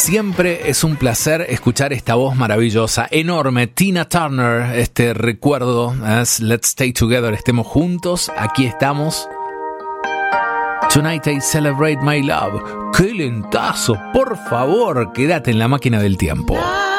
Siempre es un placer escuchar esta voz maravillosa, enorme, Tina Turner, este recuerdo, Let's Stay Together, estemos juntos, aquí estamos. Tonight I celebrate my love. ¡Qué lentazo! Por favor, quédate en la máquina del tiempo.